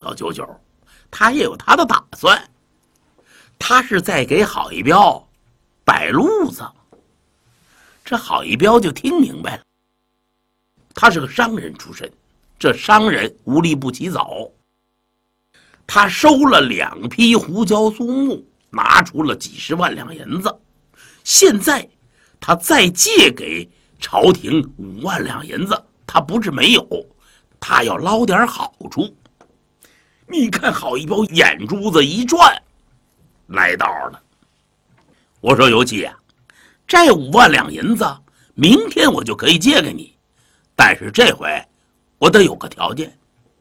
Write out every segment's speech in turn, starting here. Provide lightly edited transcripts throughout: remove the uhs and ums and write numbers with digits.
小九九，他也有他的打算，他是在给郝一彪摆路子。这郝一彪就听明白了，他是个商人出身，这商人无利不起早。他收了2批胡椒苏木，拿出了几十万两银子，现在他再借给朝廷5万两银子，他不是没有，他要捞点好处。你看郝一彪眼珠子一转，来道了。我说尤其啊，这5万两银子明天我就可以借给你，但是这回我得有个条件。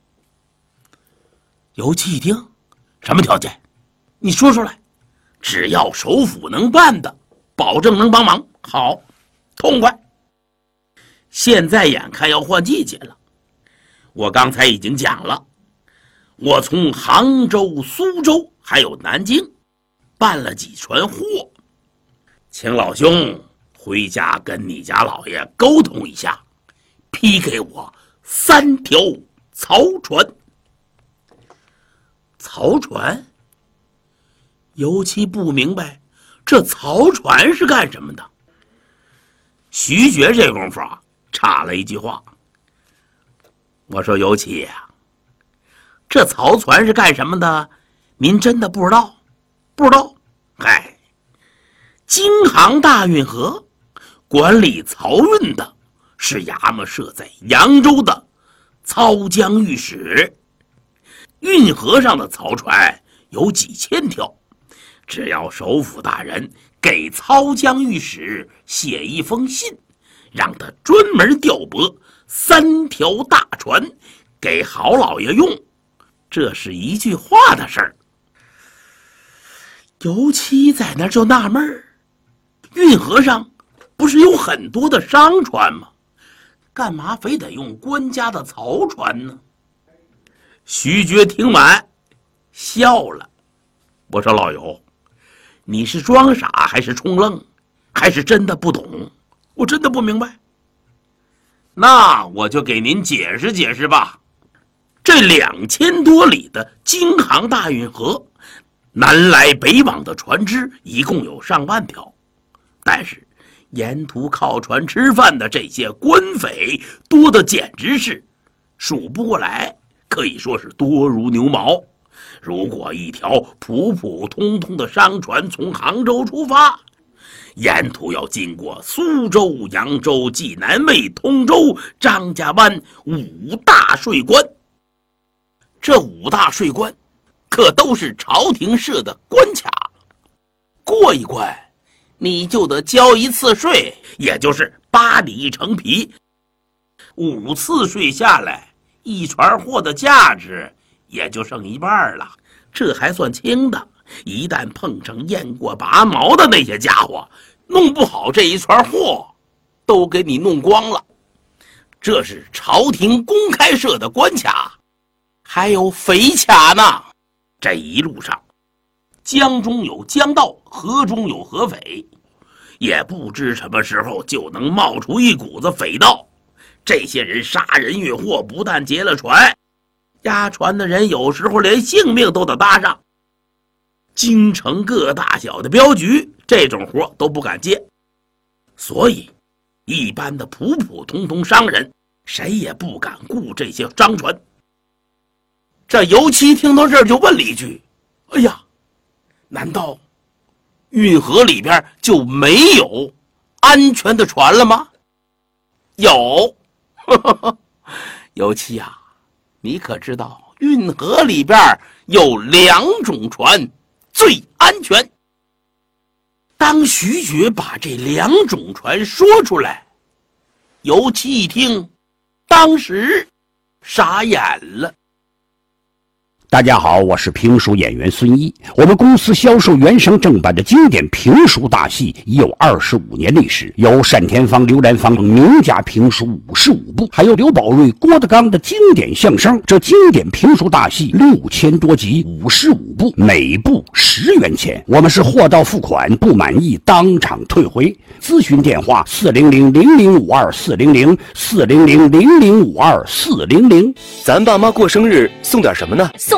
尤其一听，什么条件？你说出来。只要首府能办的，保证能帮忙。好，痛快。现在眼看要换季节了，我刚才已经讲了，我从杭州、苏州还有南京办了几船货，请老兄回家跟你家老爷沟通一下，批给我3条漕船。漕船？尤其不明白这漕船是干什么的。徐觉这功夫啊，插了一句话。我说尤其呀，这漕船是干什么的？您真的不知道？不知道？嗨，京杭大运河管理漕运的是衙门设在扬州的漕江御史，运河上的漕船有几千条。只要首府大人给漕江御史写一封信，让他专门调拨3条大船给郝老爷用，这是一句话的事儿。尤其在那就纳闷儿，运河上不是有很多的商船吗？干嘛非得用官家的漕船呢？徐觉听完笑了。我说老尤，你是装傻还是充愣，还是真的不懂？我真的不明白。那我就给您解释解释吧。这2000多里的京杭大运河，南来北往的船只一共有上万条，但是沿途靠船吃饭的这些官匪多的简直是数不过来，可以说是多如牛毛。如果一条普普通通的商船从杭州出发，沿途要经过苏州、扬州、济南卫、通州、张家湾5大税关。这5大税关可都是朝廷设的关卡，过一关你就得交1次税，也就是8里1层皮。5次税下来，一船货的价值也就剩1半了，这还算轻的。一旦碰上雁过拔毛的那些家伙，弄不好这一船货都给你弄光了。这是朝廷公开设的关卡，还有匪卡呢。这一路上，江中有江盗，河中有河匪，也不知什么时候就能冒出一股子匪盗。这些人杀人越货，不但劫了船，押船的人有时候连性命都得搭上。京城各大小的镖局这种活都不敢接，所以一般的普普通通商人谁也不敢雇这些商船。这尤其听到这儿就问了一句：哎呀，难道运河里边就没有安全的船了吗？有。尤其啊，你可知道运河里边有2种船最安全？当徐觉把这2种船说出来，尤其一听，当时傻眼了。 大家好，我是评书演员孙一。我们公司销售原声正版的经典评书大戏已有25年历史，有单田芳、刘兰芳名家评书55部，还有刘宝瑞、郭德纲的经典相声。这经典评书大戏6000多集，55部，每部10元钱。我们是货到付款，不满意当场退回。咨询电话400-0052-400，400-0052-400。 咱爸妈过生日送点什么呢？